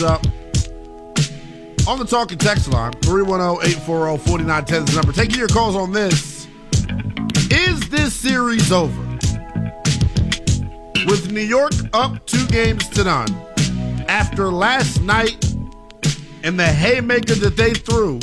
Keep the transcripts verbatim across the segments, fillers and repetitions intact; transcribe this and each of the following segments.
is up. On the talking text line, three one zero, eight four zero, four nine one zero is the number. Taking your calls on this. Is this series over? With New York up two games to none, after last night and the haymaker that they threw,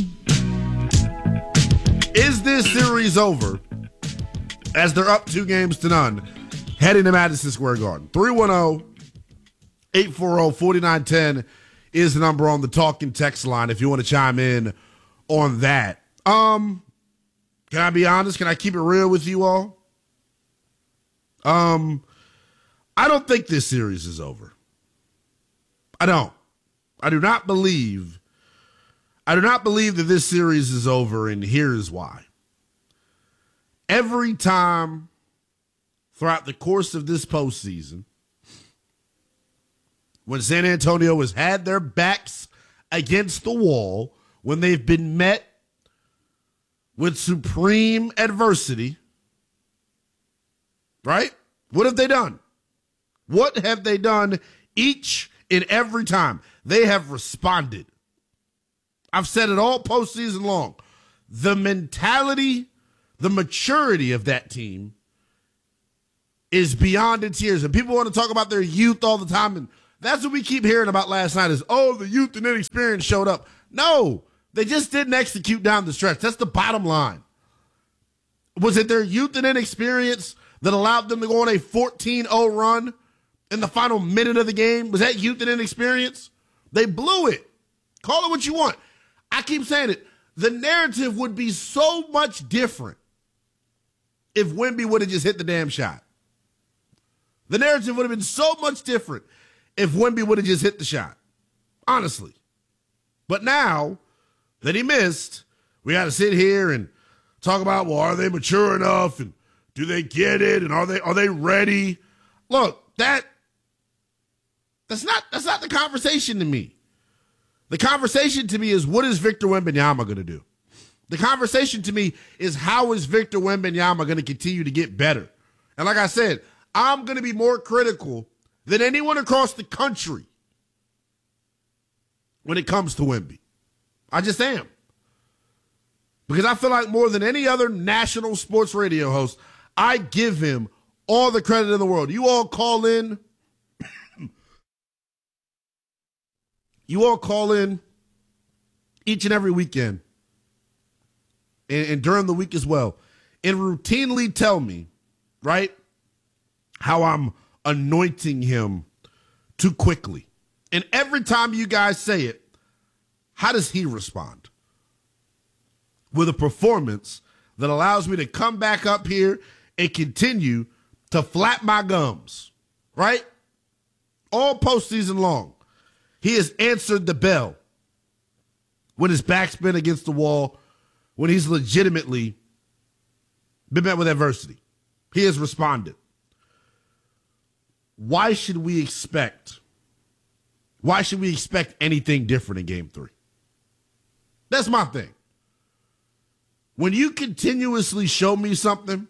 is this series over as they're up two games to none heading to Madison Square Garden? three one zero, eight four zero, four nine one zero is the number on the talking text line if you want to chime in on that. Um, can I be honest? Can I keep it real with you all? Um, I don't think this series is over. I don't. I do not believe, I do not believe that this series is over, and here's why. Every time throughout the course of this postseason, when San Antonio has had their backs against the wall, when they've been met with supreme adversity, right? What have they done? What have they done each and every time? They have responded. I've said it all postseason long. The mentality, the maturity of that team is beyond its years. And people want to talk about their youth all the time, and that's what we keep hearing about last night is, oh, the youth and inexperience showed up. No, they just didn't execute down the stretch. That's the bottom line. Was it their youth and inexperience that allowed them to go on a fourteen oh run in the final minute of the game? Was that youth and inexperience? They blew it. Call it what you want. I keep saying it. The narrative would be so much different if Wemby would have just hit the damn shot. The narrative would have been so much different if Wemby would have just hit the shot. Honestly. But now that he missed, we got to sit here and talk about, well, are they mature enough? And do they get it? And are they are they ready? Look, that that's not that's not the conversation to me. The conversation to me is, what is Victor Wembanyama going to do? The conversation to me is, how is Victor Wembanyama going to continue to get better? And like I said, I'm going to be more critical than anyone across the country when it comes to Wemby. I just am. Because I feel like more than any other national sports radio host, I give him all the credit in the world. You all call in. You all call in each and every weekend and, and during the week as well, and routinely tell me, right, how I'm anointing him too quickly. And every time you guys say it, how does he respond? With a performance that allows me to come back up here and continue to flap my gums, right? All postseason long. He has answered the bell when his back's been against the wall, when he's legitimately been met with adversity. He has responded. Why should we expect, why should we expect anything different in game three? That's my thing. When you continuously show me something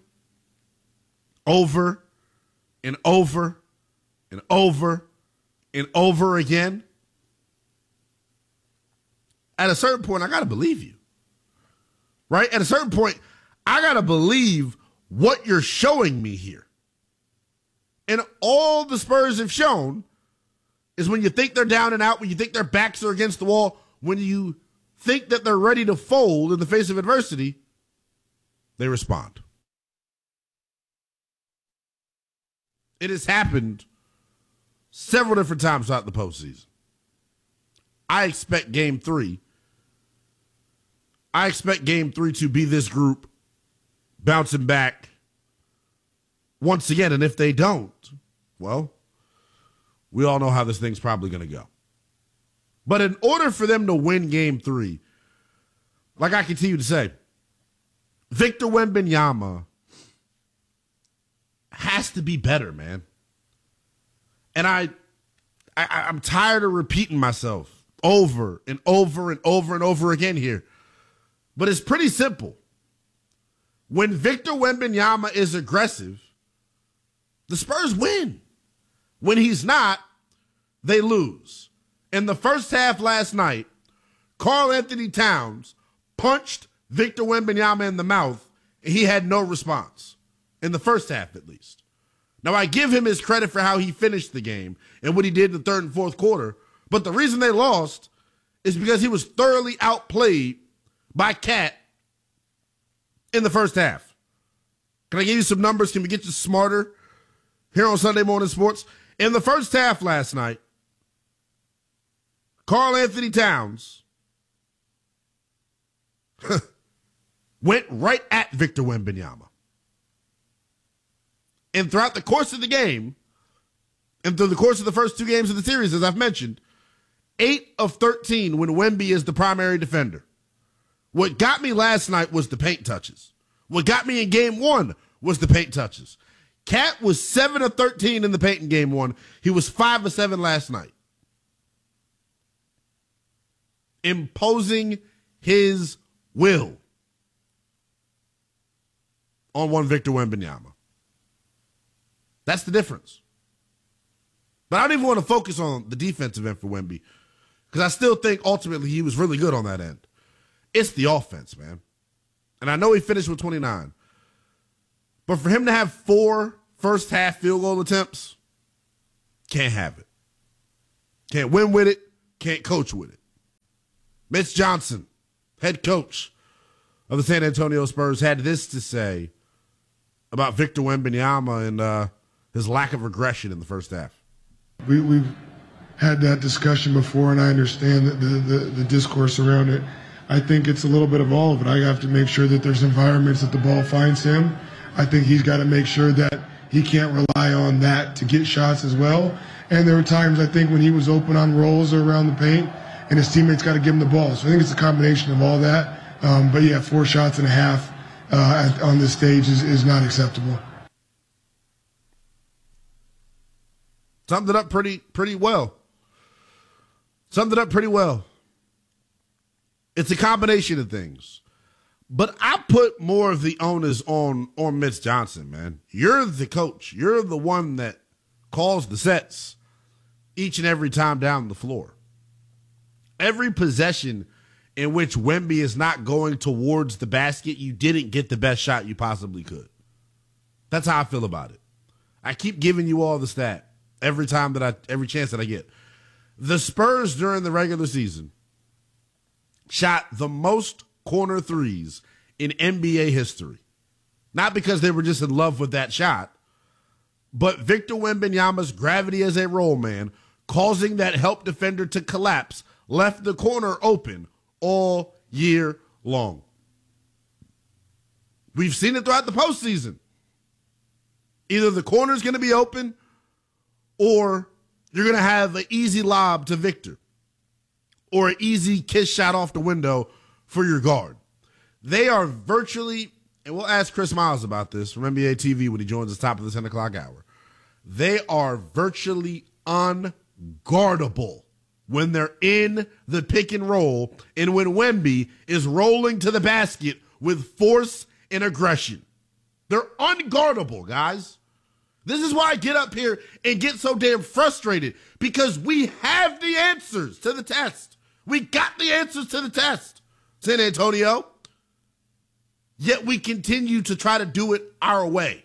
over and over and over and over again, at a certain point, I got to believe you, right? At a certain point, I got to believe what you're showing me here. And all the Spurs have shown is when you think they're down and out, when you think their backs are against the wall, when you think that they're ready to fold in the face of adversity, they respond. It has happened several different times throughout the postseason. I expect game three. I expect game three to be this group bouncing back once again. And if they don't, well, we all know how this thing's probably going to go. But in order for them to win game three, like I continue to say, Victor Wembanyama has to be better, man. And I, I, I'm tired of repeating myself over and over and over and over again here. But it's pretty simple. When Victor Wembanyama is aggressive, the Spurs win. When he's not, they lose. In the first half last night, Karl Anthony Towns punched Victor Wembanyama in the mouth, and he had no response. In the first half, at least. Now, I give him his credit for how he finished the game and what he did in the third and fourth quarter, but the reason they lost is because he was thoroughly outplayed by Cat in the first half. Can I give you some numbers? Can we get you smarter here on Sunday Morning Sports? In the first half last night, Karl Anthony Towns went right at Victor Wembanyama. And throughout the course of the game, and through the course of the first two games of the series, as I've mentioned, eight of thirteen when Wemby is the primary defender. What got me last night was the paint touches. What got me in game one was the paint touches. Cat was seven of thirteen in the paint in game one. He was five of seven last night. Imposing his will on one Victor Wembanyama. That's the difference. But I don't even want to focus on the defensive end for Wemby because I still think ultimately he was really good on that end. It's the offense, man. And I know he finished with twenty-nine. But for him to have four first half field goal attempts, can't have it. Can't win with it, can't coach with it. Mitch Johnson, head coach of the San Antonio Spurs, had this to say about Victor Wembanyama and uh, his lack of aggression in the first half. We, we've had that discussion before, and I understand the, the, the discourse around it. I think it's a little bit of all of it. I have to make sure that there's environments that the ball finds him. I think he's got to make sure that he can't rely on that to get shots as well. And there were times, I think, when he was open on rolls or around the paint, and his teammates got to give him the ball. So I think it's a combination of all that. Um, but, yeah, four shots and a half uh, on this stage is, is not acceptable. Summed it up pretty pretty well. Summed it up pretty well. It's a combination of things. But I put more of the onus on, on Mitch Johnson, man. You're the coach. You're the one that calls the sets each and every time down the floor. Every possession in which Wemby is not going towards the basket, you didn't get the best shot you possibly could. That's how I feel about it. I keep giving you all the stat every time that I, every chance that I get. The Spurs during the regular season shot the most corner threes in N B A history. Not because they were just in love with that shot, but Victor Wembanyama's gravity as a roll man, causing that help defender to collapse, left the corner open all year long. We've seen it throughout the postseason. Either the corner's going to be open or you're going to have an easy lob to Victor or an easy kiss shot off the window for your guard. They are virtually, and we'll ask Chris Miles about this from N B A T V when he joins us top of the ten o'clock hour. They are virtually unguardable when they're in the pick and roll and when Wemby is rolling to the basket with force and aggression. They're unguardable, guys. This is why I get up here and get so damn frustrated, because we have the answers to the test. We got the answers to the test, San Antonio. Yet we continue to try to do it our way.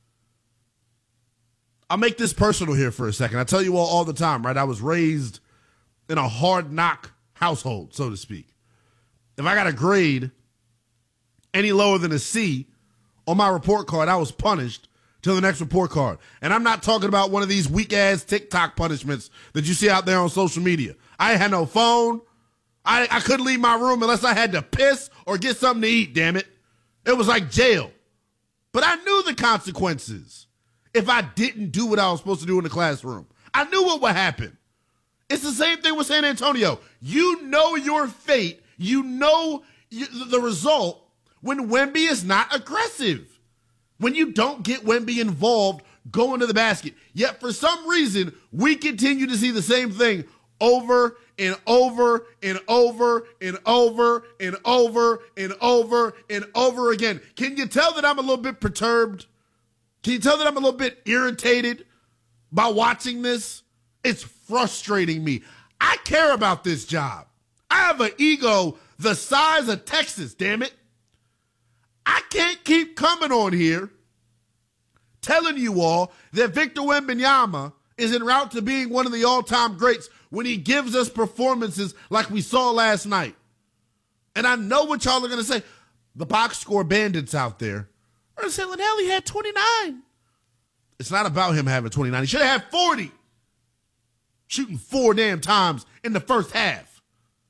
I'll make this personal here for a second. I tell you all all the time, right? I was raised in a hard knock household, so to speak. If I got a grade any lower than a C on my report card, I was punished till the next report card. And I'm not talking about one of these weak-ass TikTok punishments that you see out there on social media. I had no phone. I, I couldn't leave my room unless I had to piss or get something to eat, damn it. It was like jail. But I knew the consequences if I didn't do what I was supposed to do in the classroom. I knew what would happen. It's the same thing with San Antonio. You know your fate. You know the result when Wemby is not aggressive. When you don't get Wemby involved going to the basket. Yet for some reason, we continue to see the same thing over and over and over and over and over and over and over again. Can you tell that I'm a little bit perturbed? Can you tell that I'm a little bit irritated by watching this? It's frustrating me. I care about this job. I have an ego the size of Texas, damn it. I can't keep coming on here telling you all that Victor Wembanyama is en route to being one of the all-time greats when he gives us performances like we saw last night. And I know what y'all are going to say. The box score bandits out there are going to say, Linnell, he had twenty-nine. It's not about him having twenty-nine. He should have had forty. Shooting four damn times in the first half.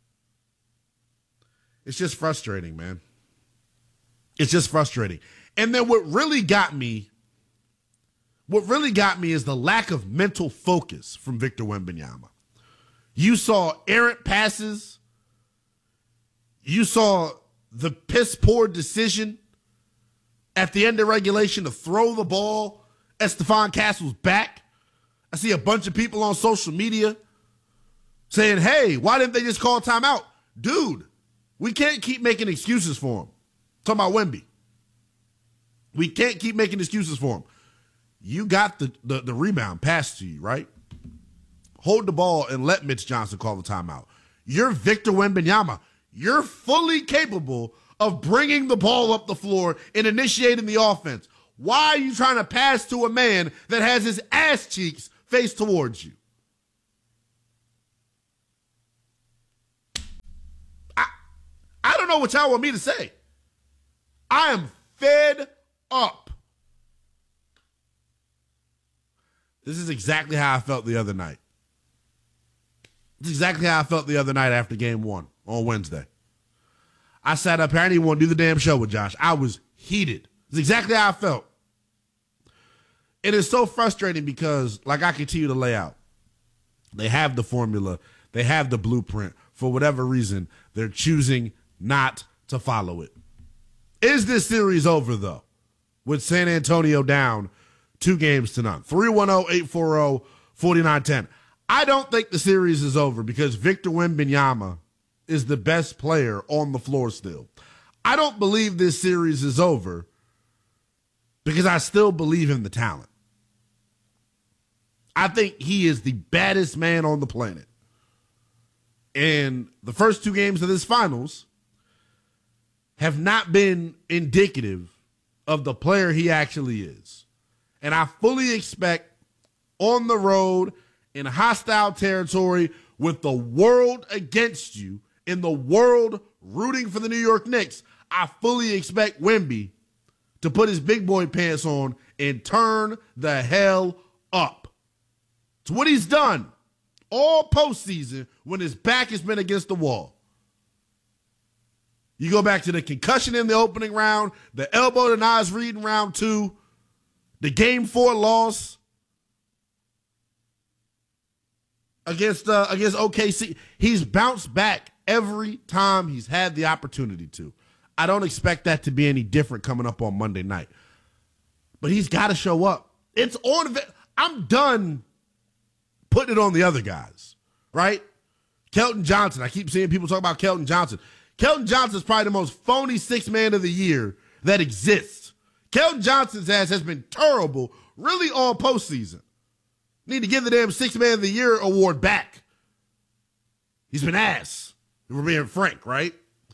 It's just frustrating, man. It's just frustrating. And then what really got me, what really got me is the lack of mental focus from Victor Wembanyama. You saw errant passes. You saw the piss-poor decision at the end of regulation to throw the ball at Stephon Castle's back. I see a bunch of people on social media saying, hey, why didn't they just call timeout? Dude, we can't keep making excuses for him. Talking about Wemby. We can't keep making excuses for him. You got the, the, the rebound passed to you, right? Hold the ball and let Mitch Johnson call the timeout. You're Victor Wembanyama. You're fully capable of bringing the ball up the floor and initiating the offense. Why are you trying to pass to a man that has his ass cheeks faced towards you? I, I don't know what y'all want me to say. I am fed up. This is exactly how I felt the other night. This is exactly how I felt the other night after game one on Wednesday. I sat up here. I didn't even want to do the damn show with Josh. I was heated. It's exactly how I felt. It is so frustrating because, like I continue to lay out, they have the formula. They have the blueprint. For whatever reason, they're choosing not to follow it. Is this series over, though, with San Antonio down two games to none? three one zero, eight four zero, four nine one zero. I don't think the series is over because Victor Wembanyama is the best player on the floor still. I don't believe this series is over because I still believe in the talent. I think he is the baddest man on the planet. And the first two games of this finals have not been indicative of the player he actually is. And I fully expect on the road in hostile territory with the world against you, in the world rooting for the New York Knicks, I fully expect Wemby to put his big boy pants on and turn the hell up. It's what he's done all postseason when his back has been against the wall. You go back to the concussion in the opening round, the elbow to Naz Reid in round two, the game four loss against uh, against O K C. He's bounced back every time he's had the opportunity to. I don't expect that to be any different coming up on Monday night. But he's got to show up. It's on. I'm done putting it on the other guys, right? Kelton Johnson. I keep seeing people talk about Kelton Johnson. Kelton Johnson is probably the most phony sixth man of the year that exists. Kelton Johnson's ass has been terrible really all postseason. Need to give the damn sixth man of the year award back. He's been ass, if we're being frank, right?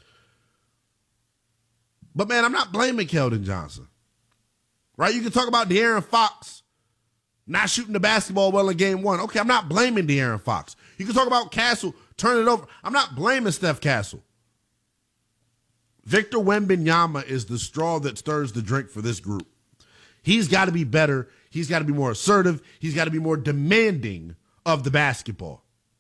But, man, I'm not blaming Keldon Johnson, right? You can talk about De'Aaron Fox not shooting the basketball well in game one. Okay, I'm not blaming De'Aaron Fox. You can talk about Castle turning it over. I'm not blaming Steph Castle. Victor Wembanyama is the straw that stirs the drink for this group. He's got to be better. He's got to be more assertive. He's got to be more demanding of the basketball.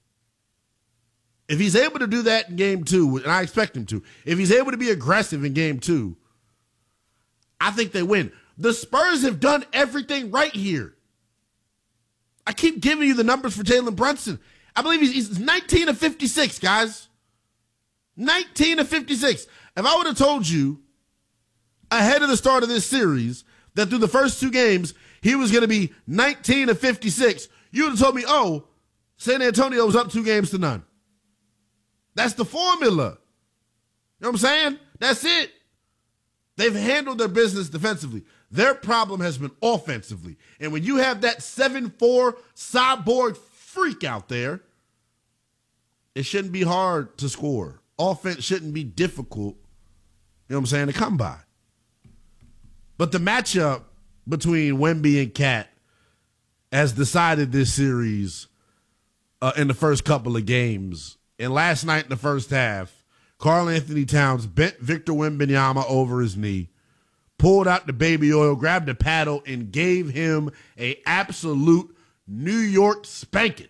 If he's able to do that in game two, and I expect him to, if he's able to be aggressive in game two, I think they win. The Spurs have done everything right here. I keep giving you the numbers for Jalen Brunson. I believe he's, he's nineteen of fifty-six, guys. nineteen of fifty-six. If I would have told you ahead of the start of this series that through the first two games he was going to be nineteen of fifty-six, you would have told me, oh, San Antonio was up two games to none. That's the formula. You know what I'm saying? That's it. They've handled their business defensively. Their problem has been offensively. And when you have that seven four cyborg freak out there, it shouldn't be hard to score. Offense shouldn't be difficult, you know what I'm saying, to come by. But the matchup between Wemby and Cat has decided this series uh, in the first couple of games. And last night in the first half, Karl-Anthony Towns bent Victor Wembanyama over his knee, pulled out the baby oil, grabbed the paddle, and gave him a absolute New York spanking.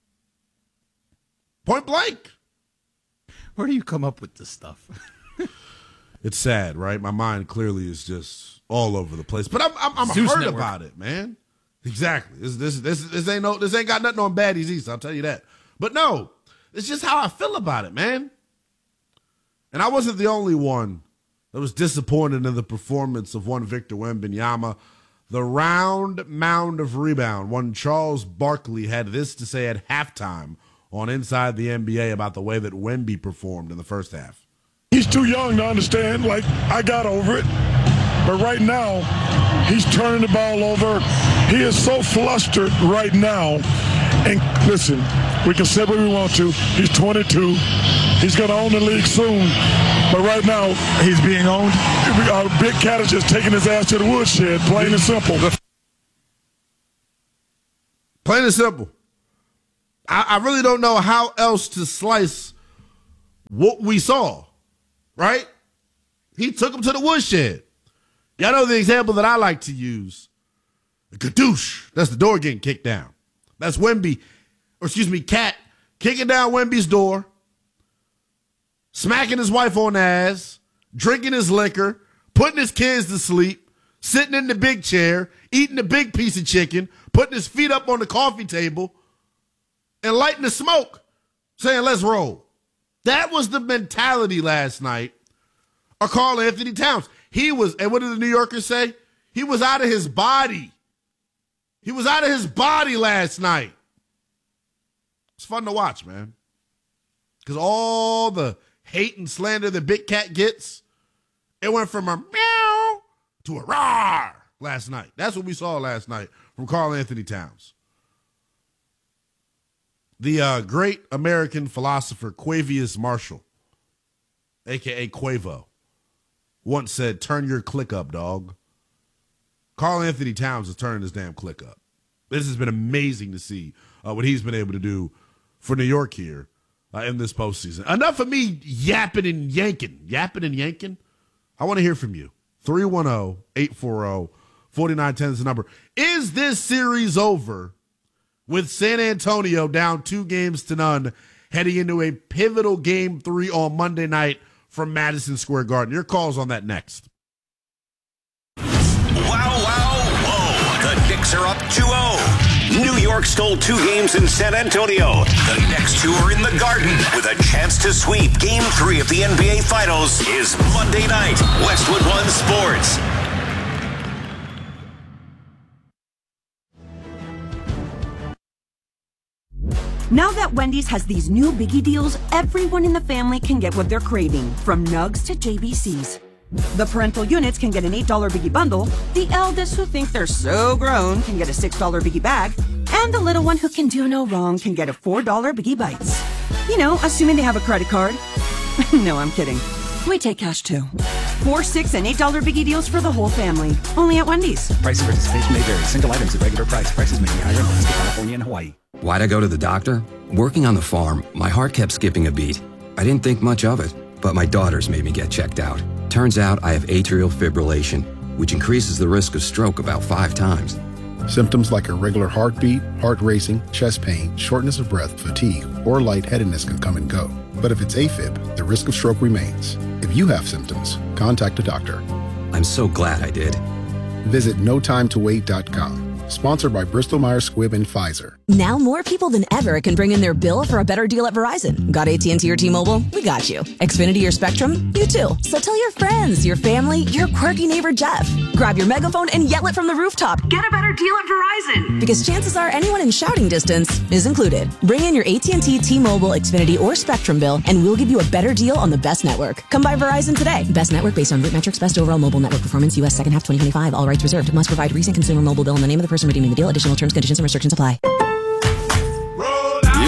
Point blank. Where do you come up with this stuff? It's sad, right? My mind clearly is just all over the place. But I'm I'm, I'm hurt Network. about it, man. Exactly. This this this this ain't no this ain't got nothing on Baddies East, I'll tell you that. But no, it's just how I feel about it, man. And I wasn't the only one that was disappointed in the performance of one Victor Wembanyama. The round mound of rebound, one Charles Barkley, had this to say at halftime on Inside the N B A about the way that Wemby performed in the first half. He's too young to understand. Like, I got over it. But right now, he's turning the ball over. He is so flustered right now. And listen, we can say what we want to. He's twenty-two. He's going to own the league soon. But right now, he's being owned. Uh, Big Cat is just taking his ass to the woodshed, plain and simple. Plain and simple. I, I really don't know how else to slice what we saw, right? He took him to the woodshed. Y'all know the example that I like to use. The kadoosh. That's the door getting kicked down. That's Wemby, or excuse me, Cat kicking down Wemby's door, smacking his wife on the ass, drinking his liquor, putting his kids to sleep, sitting in the big chair, eating a big piece of chicken, putting his feet up on the coffee table, and lighting the smoke, saying, let's roll. That was the mentality last night of Karl-Anthony Towns. He was, and what did the New Yorkers say? He was out of his body. He was out of his body last night. It's fun to watch, man. Because all the hate and slander that Big Cat gets, it went from a meow to a roar last night. That's what we saw last night from Karl-Anthony Towns. The uh, great American philosopher Quavius Marshall, a k a. Quavo, once said, turn your click up, dog. Karl-Anthony Towns is turning his damn click up. This has been amazing to see uh, what he's been able to do for New York here uh, in this postseason. Enough of me yapping and yanking. Yapping and yanking. I want to hear from you. three one zero, eight four zero, four nine one zero is the number. Is this series over with San Antonio down two games to none heading into a pivotal game three on Monday night from Madison Square Garden? Your calls on that next. Wow, wow, whoa. The Knicks are up two oh. New York stole two games in San Antonio. The next two are in the Garden with a chance to sweep. Game three of the N B A Finals is Monday night. Westwood One Sports. Now that Wendy's has these new biggie deals, everyone in the family can get what they're craving, from nugs to J B Cs. The parental units can get an eight dollar biggie bundle, the eldest who think they're so grown can get a six dollar biggie bag, and the little one who can do no wrong can get a four dollar biggie bites. You know, assuming they have a credit card. No, I'm kidding. We take cash too. Four, six, and eight dollar biggie deals for the whole family. Only at Wendy's. Price and participation may vary. Single items at regular price. Prices may be higher in Alaska, California, and Hawaii. Why'd I go to the doctor? Working on the farm, my heart kept skipping a beat. I didn't think much of it, but my daughters made me get checked out. Turns out I have atrial fibrillation, which increases the risk of stroke about five times. Symptoms like irregular heartbeat, heart racing, chest pain, shortness of breath, fatigue, or lightheadedness can come and go. But if it's AFib, the risk of stroke remains. If you have symptoms, contact a doctor. I'm so glad I did. Visit no time to wait dot com. Sponsored by Bristol Myers Squibb and Pfizer. Now more people than ever can bring in their bill for a better deal at Verizon. Got A T and T or T-Mobile? We got you. Xfinity or Spectrum? You too. So tell your friends, your family, your quirky neighbor Jeff. Grab your megaphone and yell it from the rooftop. Get a better deal at Verizon. Because chances are anyone in shouting distance is included. Bring in your A T and T, T-Mobile, Xfinity, or Spectrum bill and we'll give you a better deal on the best network. Come by Verizon today. Best network based on root metrics, best overall mobile network performance, U S second half twenty twenty-five. All rights reserved. Must provide recent consumer mobile bill in the name of the person redeeming the deal. Additional terms, conditions, and restrictions apply. Yeah,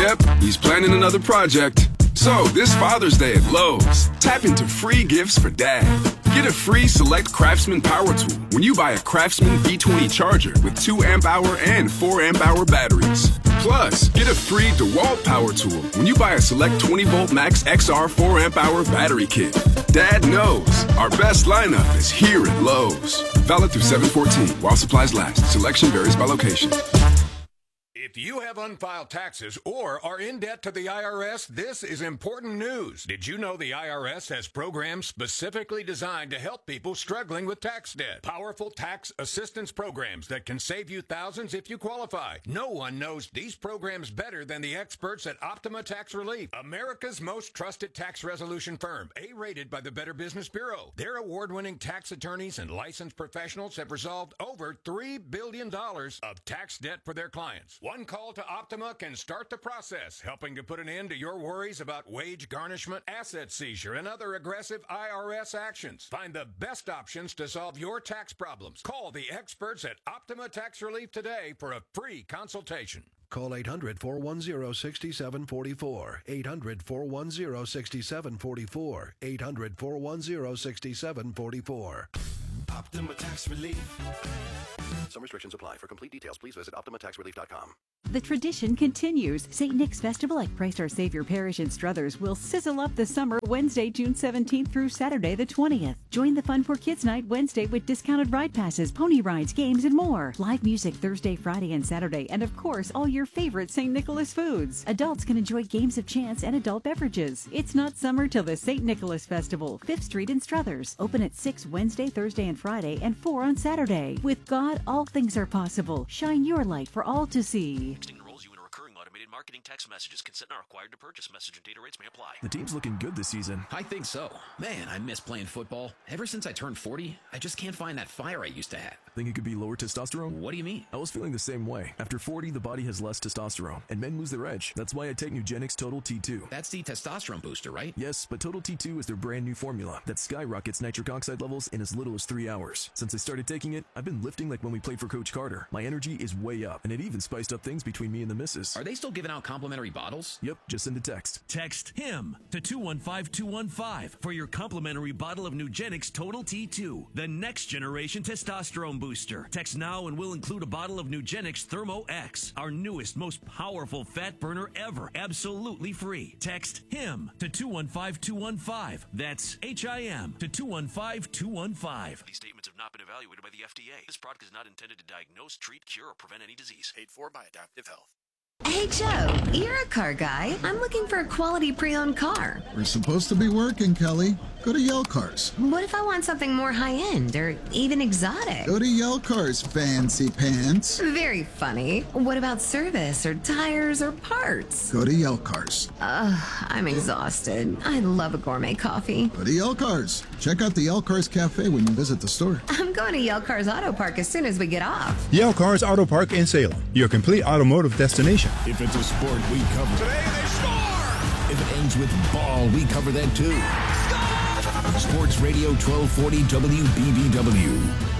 Yep, he's planning another project. So, this Father's Day at Lowe's, tap into free gifts for Dad. Get a free Select Craftsman power tool when you buy a Craftsman B twenty charger with two amp hour and four amp hour batteries. Plus, get a free DeWalt power tool when you buy a Select twenty volt Max X R four amp hour battery kit. Dad knows our best lineup is here at Lowe's. Valid through seven fourteen while supplies last. Selection varies by location. If you have unfiled taxes or are in debt to the I R S, this is important news. Did you know the I R S has programs specifically designed to help people struggling with tax debt? Powerful tax assistance programs that can save you thousands if you qualify. No one knows these programs better than the experts at Optima Tax Relief, America's most trusted tax resolution firm, A-rated by the Better Business Bureau. Their award-winning tax attorneys and licensed professionals have resolved over three billion dollars of tax debt for their clients. One call to Optima can start the process, helping to put an end to your worries about wage garnishment, asset seizure, and other aggressive I R S actions. Find the best options to solve your tax problems. Call the experts at Optima Tax Relief today for a free consultation. Call eight hundred, four one zero, six seven four four. eight hundred, four one zero, six seven four four. eight hundred, four one zero, six seven four four. Optima Tax Relief. Some restrictions apply. For complete details, please visit optima tax relief dot com. The tradition continues. Saint Nick's Festival at Christ Our Savior Parish in Struthers will sizzle up the summer Wednesday, June seventeenth through Saturday the twentieth. Join the fun for Kids Night Wednesday with discounted ride passes, pony rides, games, and more. Live music Thursday, Friday, and Saturday, and of course, all your favorite Saint Nicholas foods. Adults can enjoy games of chance and adult beverages. It's not summer till the Saint Nicholas Festival, fifth Street in Struthers. Open at six Wednesday, Thursday, and Friday, and four on Saturday. With God, all things are possible. Shine your light for all to see. Enrolls you in a recurring automated marketing text messages. Consent not required to purchase. Message and data rates may apply. The team's looking good this season. I think so. Man, I miss playing football. Ever since I turned forty, I just can't find that fire I used to have. Think it could be lower testosterone? What do you mean? I was feeling the same way. After forty, the body has less testosterone, and men lose their edge. That's why I take Nugenix Total T two. That's the testosterone booster, right? Yes, but Total T two is their brand new formula that skyrockets nitric oxide levels in as little as three hours. Since I started taking it, I've been lifting like when we played for Coach Carter. My energy is way up, and it even spiced up things between me and the missus. Are they still giving out complimentary bottles? Yep, just send a text. Text HIM to two one five two one five for your complimentary bottle of Nugenix Total T two, the next generation testosterone booster. Text now and we'll include a bottle of Nugenix Thermo X, our newest, most powerful fat burner ever, absolutely free. Text HIM to two one five two one five. That's H I M to two one five two one five. These statements have not been evaluated by the F D A. This product is not intended to diagnose, treat, cure, or prevent any disease. Paid for by Adaptive Health. Hey, Joe, you're a car guy. I'm looking for a quality pre-owned car. We're supposed to be working, Kelly. Go to Yell Cars. What if I want something more high-end or even exotic? Go to Yell Cars, fancy pants. Very funny. What about service or tires or parts? Go to Yell Cars. Ugh, I'm exhausted. I love a gourmet coffee. Go to Yell Cars. Check out the Yell Cars Cafe when you visit the store. I'm going to Yell Cars Auto Park as soon as we get off. Yell Cars Auto Park in Salem, your complete automotive destination. If it's a sport, we cover it. Today they score! If it ends with ball, we cover that too. Score! Sports Radio twelve forty W B B W.